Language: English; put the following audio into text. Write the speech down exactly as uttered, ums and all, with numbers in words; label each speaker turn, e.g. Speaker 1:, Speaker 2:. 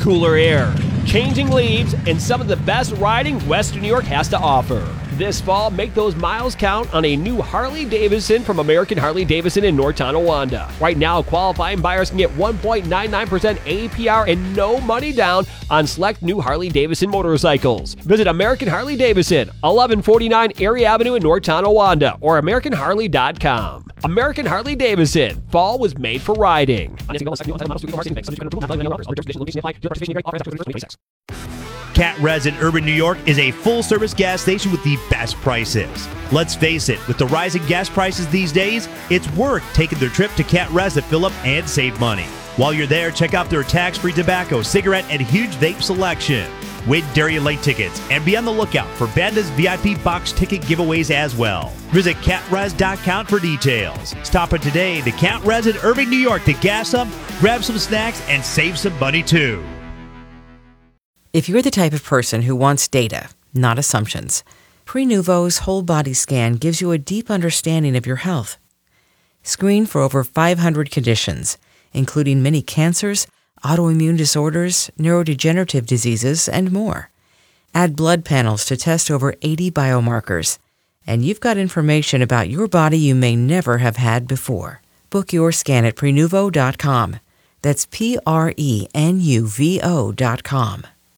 Speaker 1: cooler air, changing leaves, and some of the best riding Western New York has to offer. This fall, make those miles count on a new Harley-Davidson from American Harley-Davidson in North Tonawanda. Right now, qualifying buyers can get one point nine nine percent A P R and no money down on select new Harley-Davidson motorcycles. Visit American Harley-Davidson, eleven forty-nine Erie Avenue in North Tonawanda, or American Harley dot com. American Harley-Davidson, fall was made for riding.
Speaker 2: Cat Res in urban New York is a full-service gas station with the best prices. Let's face it, with the rising gas prices these days, it's worth taking their trip to Cat Res to fill up and save money. While you're there, check out their tax-free tobacco, cigarette, and huge vape selection. Win Darien Lake tickets and be on the lookout for Banda's V I P box ticket giveaways as well. Visit cat res dot com for details. Stop in today to Cat Res in Irving, New York to gas up, grab some snacks, and save some money too.
Speaker 3: If you're the type of person who wants data, not assumptions, Prenuvo's whole body scan gives you a deep understanding of your health. Screen for over five hundred conditions, including many cancers, autoimmune disorders, neurodegenerative diseases, and more. Add blood panels to test over eighty biomarkers, and you've got information about your body you may never have had before. Book your scan at Prenuvo dot com. That's P R E N U V O dot com.